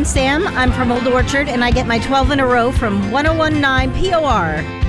name's Sam. I'm from Old Orchard, and I get my 12 in a row from 1019 POR.